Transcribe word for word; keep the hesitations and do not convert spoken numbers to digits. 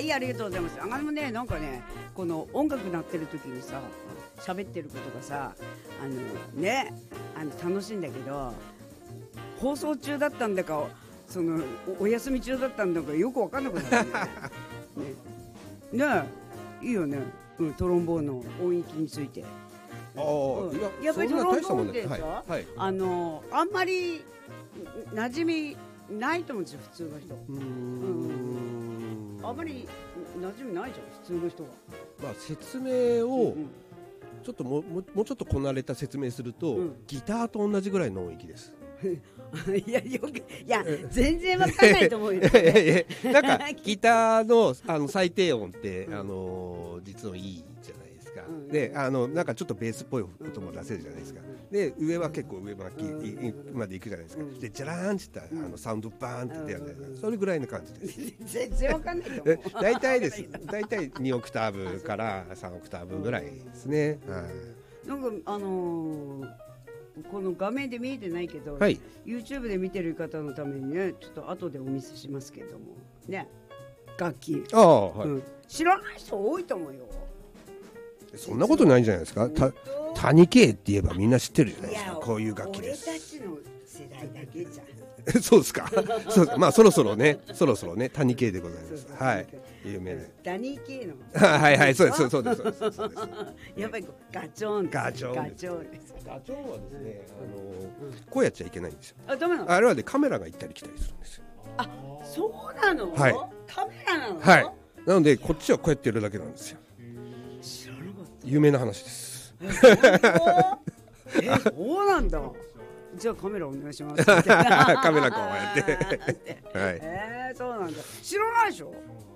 はいありがとうございます。あのねなんかねこの音楽鳴ってる時にさ喋ってることがさあのねあの楽しいんだけど放送中だったんだかその お, お休み中だったんだかよく分かんなくなるねねえいいよね、うん、トロンボーンの音域についてあ、うん、 やっぱりトロンボーンってさ、はいはい、あのあんまり馴染みないと思うんですよ普通の人。うーん、うん、あんまり馴染みないじゃん普通の人は。 まあ説明をちょっともももうちょっとこなれた説明すると、うん、ギターと同じぐらいの音域です。 いやよくいや全然わかんないと思うよ。 なんかギターのあの最低音って、うん、あの実はいいじゃないですか。うん、であのなんかちょっとベースっぽい音も出せるじゃないですか。で上は結構上巻き、うん、までいくじゃないですか。うん、でジャラーンって言ったら、うん、あのサウンドバーンって出るじゃないですか。それぐらいの感じです。 全然わかんないと思う。 大体です大体にオクターブからさんオクターブぐらいですね。うん、はい。 なんかあのーこの画面で見えてないけど、 はい、 YouTube で見てる方のためにねちょっと後でお見せしますけどもね楽器あ、はい、うん、 知らない人多いと思うよ。 そんなことないんじゃないですか。た谷系って言えばみんな知ってるじゃないですか。こういう楽器です。 俺たちの世代だけじゃん。 そうですか。そうまあそろそろねそろそろね谷系でございます。はい、有名で谷系のはいはいそうですそうですそうですそうですやっぱりガチョンガチョンガチョンですガチョンはですね、あのこうやっちゃいけないんですよ。 あ、ダメなの？ あれはねカメラが行ったり来たりするんですよ。 あ、そうなの？ はい、 カメラなの？ はい。なのでこっちはこうやってやるだけなんですよ。 知らなかった。 有名な話です。 え、え、そうなんだ。じゃあカメラお願いします。 カメラこうやって。はい。 えー、そうなんだ。知らないでしょ。